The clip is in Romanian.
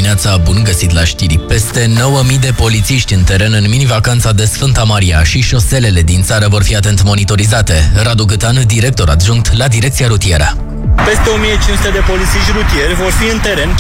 dimineața, bun găsit la știri. Peste 9000 de polițiști în teren în mini-vacanța de Sfânta Maria și șoselele din țară vor fi atent monitorizate. Radu Gâtan, director adjunct la Direcția Rutieră. Peste 1500 de polițiști rutieri vor fi în teren